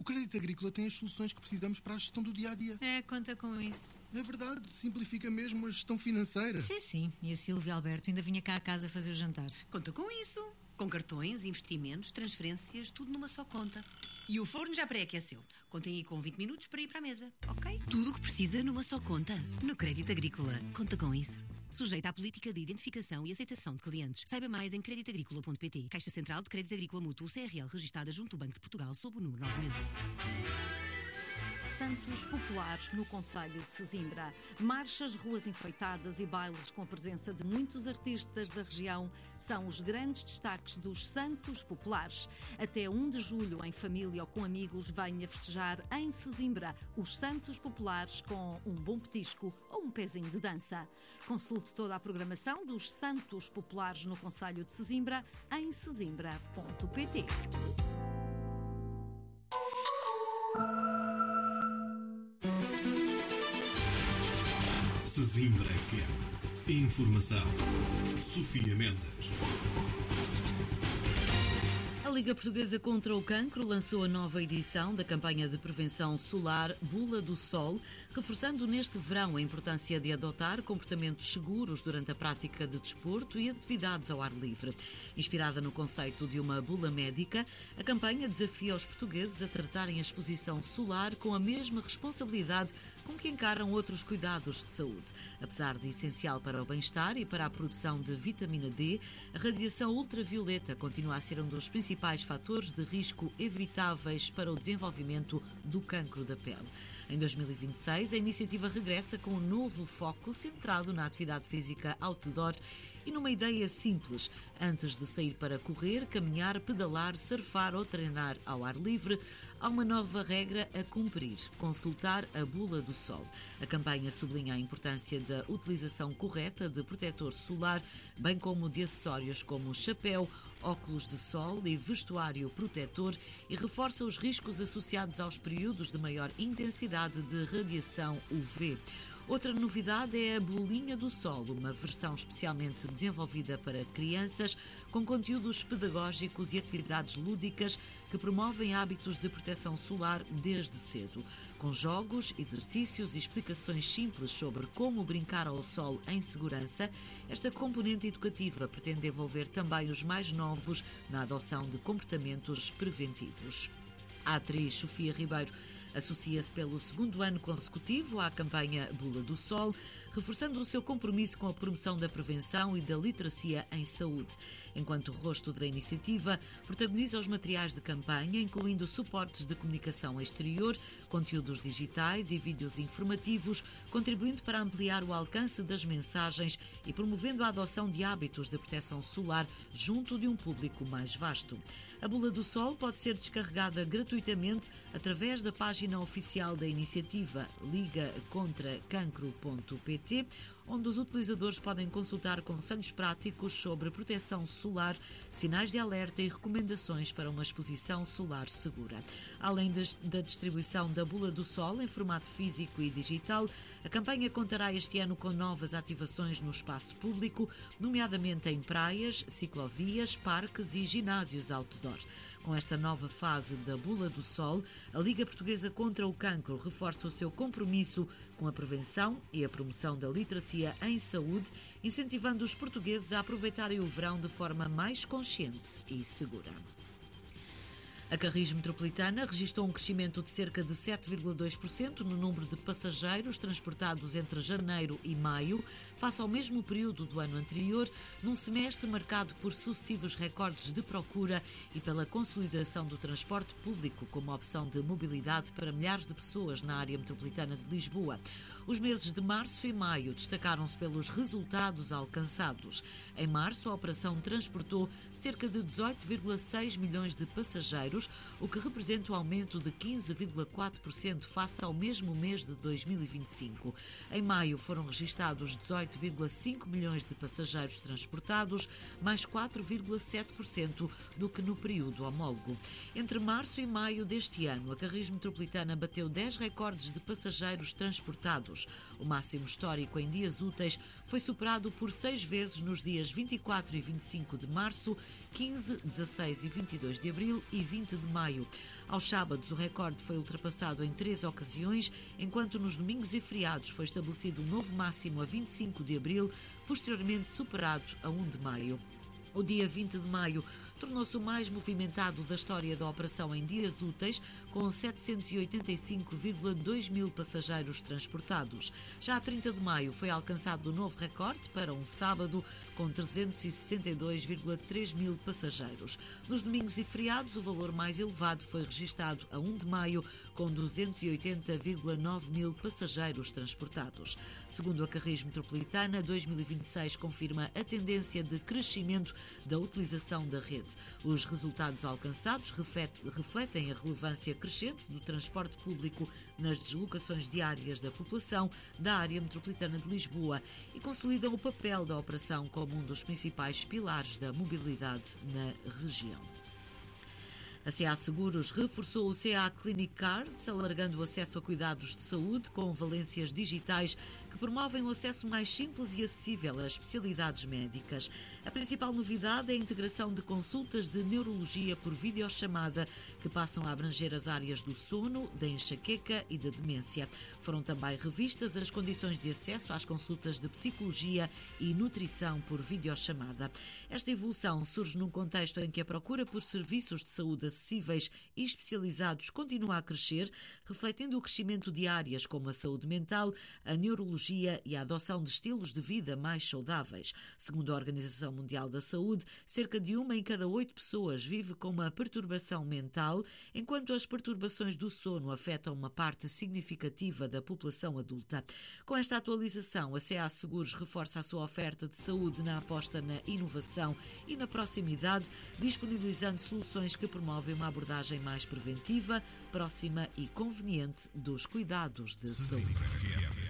O Crédito Agrícola tem as soluções que precisamos para a gestão do dia-a-dia. Conta com isso. É verdade, simplifica mesmo a gestão financeira. Sim. E a Silvia Alberto ainda vinha cá a casa fazer o jantar. Conta com isso. Com cartões, investimentos, transferências, tudo numa só conta. E o forno já pré-aqueceu. Contem aí com 20 minutos para ir para a mesa, ok? Tudo o que precisa numa só conta. No Crédito Agrícola. Conta com isso. Sujeita à política de identificação e aceitação de clientes. Saiba mais em creditagricola.pt. Caixa Central de Crédito Agrícola Mútuo CRL, registada junto ao Banco de Portugal sob o número 9000. Santos populares no concelho de Sesimbra. Marchas, ruas enfeitadas e bailes com a presença de muitos artistas da região são os grandes destaques dos Santos populares. Até 1 de julho, em família ou com amigos, venha festejar em Sesimbra os Santos populares com um bom petisco ou um pezinho de dança. Consulte toda a programação dos Santos populares no concelho de Sesimbra em sesimbra.pt. Sesimbra FM. Informação. Sofia Mendes. A Liga Portuguesa contra o Cancro lançou a nova edição da campanha de prevenção solar Bula do Sol, reforçando neste verão a importância de adotar comportamentos seguros durante a prática de desporto e atividades ao ar livre. Inspirada no conceito de uma bula médica, a campanha desafia os portugueses a tratarem a exposição solar com a mesma responsabilidade com que encaram outros cuidados de saúde. Apesar de essencial para o bem-estar e para a produção de vitamina D, a radiação ultravioleta continua a ser um dos principais fatores de risco evitáveis para o desenvolvimento do cancro da pele. Em 2026, a iniciativa regressa com um novo foco centrado na atividade física outdoor e numa ideia simples. Antes de sair para correr, caminhar, pedalar, surfar ou treinar ao ar livre, há uma nova regra a cumprir: consultar a bula do sol. A campanha sublinha a importância da utilização correta de protetor solar, bem como de acessórios como chapéu, óculos de sol e vestuário protetor, e reforça os riscos associados aos períodos de maior intensidade de radiação UV. Outra novidade é a Bolinha do Sol, uma versão especialmente desenvolvida para crianças, com conteúdos pedagógicos e atividades lúdicas que promovem hábitos de proteção solar desde cedo. Com jogos, exercícios e explicações simples sobre como brincar ao sol em segurança, esta componente educativa pretende envolver também os mais novos na adoção de comportamentos preventivos. A atriz Sofia Ribeiro associa-se pelo 2º ano consecutivo à campanha Bula do Sol, reforçando o seu compromisso com a promoção da prevenção e da literacia em saúde. Enquanto rosto da iniciativa, protagoniza os materiais de campanha, incluindo suportes de comunicação exterior, conteúdos digitais e vídeos informativos, contribuindo para ampliar o alcance das mensagens e promovendo a adoção de hábitos de proteção solar junto de um público mais vasto. A Bula do Sol pode ser descarregada gratuitamente através da página oficial da iniciativa ligacontracancro.pt, onde os utilizadores podem consultar conselhos práticos sobre proteção solar, sinais de alerta e recomendações para uma exposição solar segura. Além da distribuição da Bula do Sol em formato físico e digital, a campanha contará este ano com novas ativações no espaço público, nomeadamente em praias, ciclovias, parques e ginásios outdoor. Com esta nova fase da Bula do Sol, a Liga Portuguesa contra o Cancro reforça o seu compromisso com a prevenção e a promoção da literacia em saúde, incentivando os portugueses a aproveitarem o verão de forma mais consciente e segura. A Carris Metropolitana registrou um crescimento de cerca de 7,2% no número de passageiros transportados entre janeiro e maio, face ao mesmo período do ano anterior, num semestre marcado por sucessivos recordes de procura e pela consolidação do transporte público como opção de mobilidade para milhares de pessoas na área metropolitana de Lisboa. Os meses de março e maio destacaram-se pelos resultados alcançados. Em março, a operação transportou cerca de 18,6 milhões de passageiros, o que representa um aumento de 15,4% face ao mesmo mês de 2025. Em maio foram registados 18,5 milhões de passageiros transportados, mais 4,7% do que no período homólogo. Entre março e maio deste ano, a Carris Metropolitana bateu 10 recordes de passageiros transportados. O máximo histórico em dias úteis foi superado por 6 vezes nos dias 24 e 25 de março, 15, 16 e 22 de abril e 20 20 de maio. Aos sábados, o recorde foi ultrapassado em 3 ocasiões, enquanto nos domingos e feriados foi estabelecido um novo máximo a 25 de abril, posteriormente superado a 1 de maio. O dia 20 de maio tornou-se o mais movimentado da história da operação em dias úteis, com 785,2 mil passageiros transportados. Já a 30 de maio foi alcançado um novo recorde para um sábado, com 362,3 mil passageiros. Nos domingos e feriados, o valor mais elevado foi registado a 1 de maio, com 280,9 mil passageiros transportados. Segundo a Carris Metropolitana, 2026 confirma a tendência de crescimento da utilização da rede. Os resultados alcançados refletem a relevância crescente do transporte público nas deslocações diárias da população da área metropolitana de Lisboa e consolidam o papel da operação como um dos principais pilares da mobilidade na região. A CA Seguros reforçou o CA Clinic Cards, alargando o acesso a cuidados de saúde com valências digitais que promovem um acesso mais simples e acessível às especialidades médicas. A principal novidade é a integração de consultas de neurologia por videochamada, que passam a abranger as áreas do sono, da enxaqueca e da demência. Foram também revistas as condições de acesso às consultas de psicologia e nutrição por videochamada. Esta evolução surge num contexto em que a procura por serviços de saúde acessíveis e especializados continua a crescer, refletindo o crescimento de áreas como a saúde mental, a neurologia e a adoção de estilos de vida mais saudáveis. Segundo a Organização Mundial da Saúde, cerca de 1 em cada 8 pessoas vive com uma perturbação mental, enquanto as perturbações do sono afetam uma parte significativa da população adulta. Com esta atualização, a CA Seguros reforça a sua oferta de saúde na aposta na inovação e na proximidade, disponibilizando soluções que promovem uma abordagem mais preventiva, próxima e conveniente dos cuidados de saúde.